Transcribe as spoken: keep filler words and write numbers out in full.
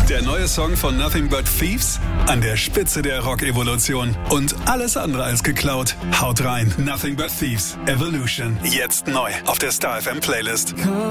Der neue Song von Nothing But Thieves, an der Spitze der Rock-Evolution und alles andere als geklaut. Haut rein, Nothing But Thieves, Evolution, jetzt neu auf der Star F M Playlist.